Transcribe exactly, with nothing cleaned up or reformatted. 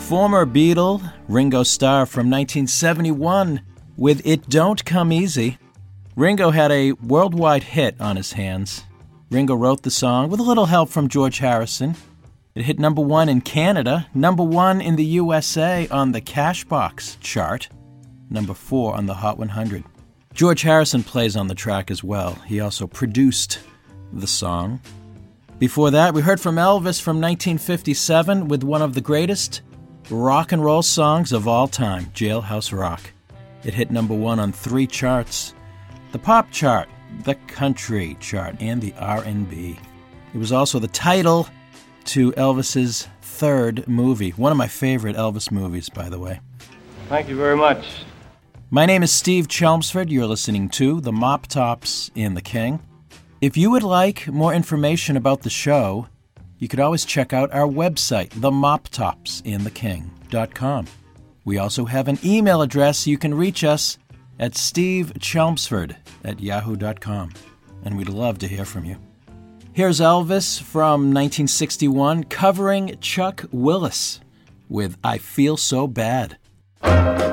Former Beatle, Ringo Starr from nineteen seventy-one with It Don't Come Easy. Ringo had a worldwide hit on his hands. Ringo wrote the song with a little help from George Harrison. It hit number one in Canada, number one in the U S A on the Cashbox chart, number four on the Hot one hundred. George Harrison plays on the track as well. He also produced the song. Before that, we heard from Elvis from nineteen fifty-seven with one of the greatest rock and roll songs of all time, Jailhouse Rock. It hit number one on three charts: the pop chart, the country chart, and the R and B. It was also the title to Elvis's third movie, one of my favorite Elvis movies, by the way. Thank you very much. My name is Steve Chelmsford. You're listening to The Mop Tops and the King. If you would like more information about the show, you could always check out our website, the mop tops and the king dot com. We also have an email address. You can reach us at steve chelmsford at yahoo dot com, and we'd love to hear from you. Here's Elvis from nineteen sixty-one covering Chuck Willis with I Feel So Bad.